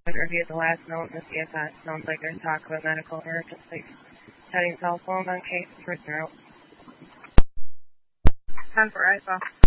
review the last note and see if that sounds like there's talk of a medical emergency. Setting cell phone on case for 0. 10 for ISO.